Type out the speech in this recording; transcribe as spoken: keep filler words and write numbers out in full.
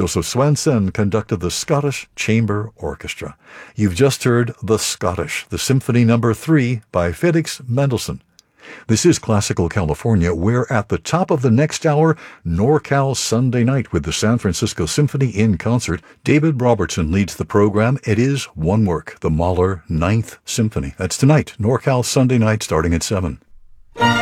Joseph Swanson conducted the Scottish Chamber Orchestra. You've just heard The Scottish, the Symphony Number three by Felix Mendelssohn. This is Classical California. We're at the top of the next hour, NorCal Sunday Night with the San Francisco Symphony in concert. David Robertson leads the program. It is one work, the Mahler Ninth Symphony. That's tonight, NorCal Sunday Night, starting at seven.